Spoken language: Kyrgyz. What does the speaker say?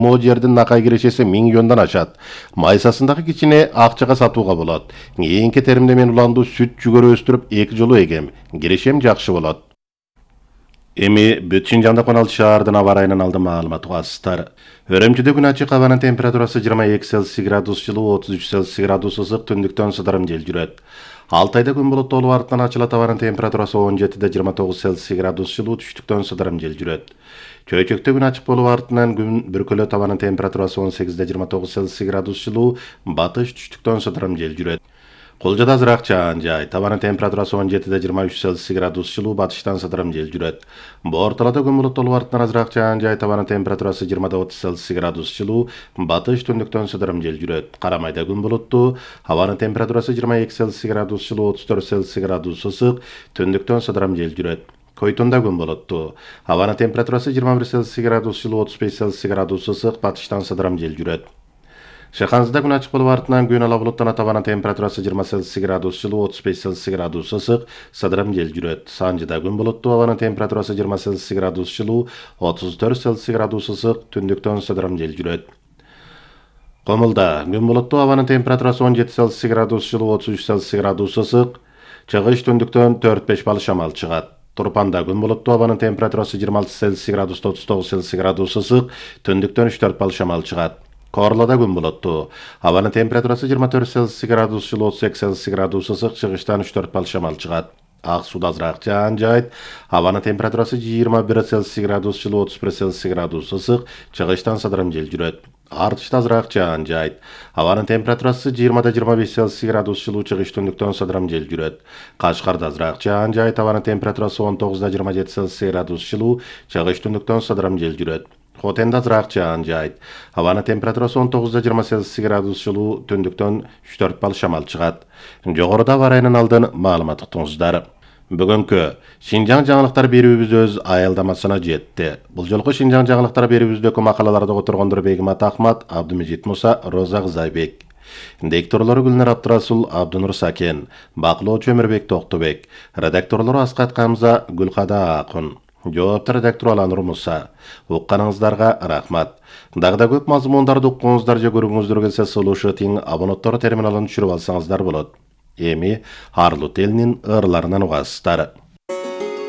Mo жердин накай кирешеси 1000 yondan ашат. Майсасындагы кичине акчага сатууга болот. Кийинки теримде мен уланду сүт жүгөрү өстүрүп 2 жолу эгем. Кирешем жакшы болот. Эми бүтүн жанда конал шаардын аба ырайынан алды маалымат угасыздар. Өрөмчүдө күн ачык, абанын температурасы 22 Цельсий градус жылуу, 33 Цельсий градус ысык, түндүктөн сыдырым жел жүрөт. Алтайда күн булуттуу болуп артынан ачылат, абанын температурасы 17 29 Цельсий градус жылуу, түштүктөн сыдырым жел жүрөт. Чөйчөктө күн ачык болуп артынан күн бүркөлөт, абанын температурасы 18 29 Цельсий градус жылуу, батыш түштүктөн сыдырым жел жүрөт. Кулжада азыраак жаан жай, табанын температурасы 17 23 Цельсий градус жылуу, батыштан сыдырым жел жүрөт. Борталада күн булуттуу болуп артынан азыраак жаан жай, табанын температурасы 20 Цельсий градус жылуу, батыш түндүктөн сыдырым жел жүрөт. Карамайда күн булуттуу, абанын температурасы 22 Цельсий градус жылуу, 34 Цельсий градус ысык, түндүктөн сыдырым жел жүрөт. Койтунда күн булуттуу, абанын температурасы 21 Цельсий градус жылуу, 35 Цельсий градус ысык, батыштан сыдырым жел жүрөт. Шаханзада күн ачык болуп артынан күн ала булуттан табанын температурасы 20 Цельсий градус жылуу, 35 Цельсий градус ысык, сыдырым жел жүрөт. Санжыда күн булуттуу, абанын температурасы 20 Цельсий градус жылуу, 34 Цельсий градус ысык, түндүктөн сыдырым жел жүрөт. Комулда күн булуттуу, абанын температурасы 17 Цельсий градус жылуу, 33 Цельсий градус ысык, чыгыш түндүктөн 4-5 бал шамал чыгат. Турпанда күн булуттуу, абанын температурасы 26 Цельсий градус 39 Цельсий градус ысык, түндүктөн 3-4 бал шамал чыгат. Корлада күн булуттуу, абанын температурасы 24 Цельсий градус жылуу, 38 Цельсий градус ысык, чыгыштан 3-4 бал шамал чыгат. Ак сууда азыраак жаан жайт, абанын температурасы 21 Цельсий градус жылуу, 31 Цельсий градус ысык, чыгыштан сыдырым жел жүрөт. Артышта азыраак жаан жайт, абанын температурасы 20-25 Цельсий градус жылуу, чыгыш түндүктөн сыдырым жел жүрөт. Кашкарда азыраак жаан жайт, абанын температурасы 19-27 Цельсий градус жылуу, чыгыш түндүктөн сыдырым жел жүрөт. Хотенда азыраак жаан жайт, абанын температурасы 19-20 Цельсий градус жылуу, түндүктөн 3-4 бал шамал чыгат. Жогоруда аба ырайынан алдын маалымат уктуңуздар. Бүгүнкү Шинжаң жаңылыктар берүүбүз өз аялдамасына жетти. Бул жолку Шинжаң жаңылыктар берүүбүздөгү макалаларды которгондор Бегимат Ахмат, Абдымежит Муса, Роза Кызайбек. Дикторлору Гүлнар Абдырасул, Абдынур Сакен, бакылоочу Өмүрбек Токтубек, редакторлору Аскат Камза, Гүлкада Акун. Жооптор редактор Аланур Муса. Укканыңыздарга рахмат. Дагы көп мазмундарды уккуңуздар же көрүүңүздөр келсе, сулушу тиң абоненттор терминалын түшүрүп алсаңыздар болот. Эми Арлут элинин ырларынан угасыздар.